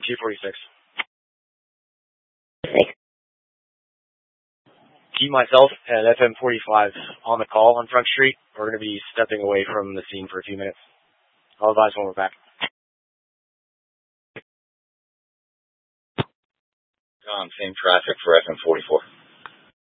246. Thanks. Keep myself and FM45 on the call on Front Street. We're going to be stepping away from the scene for a few minutes. I'll advise when we're back. Same traffic for FM44.